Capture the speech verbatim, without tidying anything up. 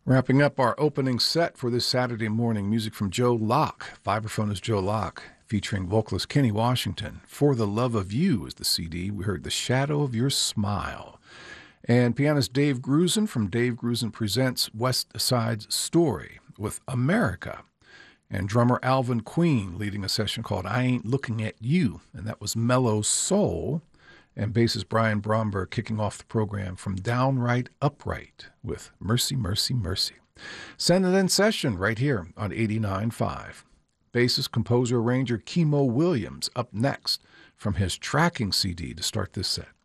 Wrapping up our opening set for this Saturday morning, music from Joe Locke. Vibraphone is Joe Locke, featuring vocalist Kenny Washington. For the Love of You is the C D. We heard The Shadow of Your Smile. And pianist Dave Grusin from Dave Grusin Presents West Side's Story with America. And drummer Alvin Queen leading a session called I Ain't Looking at You. And that was Mellow Soul. And bassist Brian Bromberg kicking off the program from Downright Upright with Mercy, Mercy, Mercy. Send it in session right here on eighty-nine point five. Bassist, composer, arranger Kimo Williams up next from his tracking C D to start this set.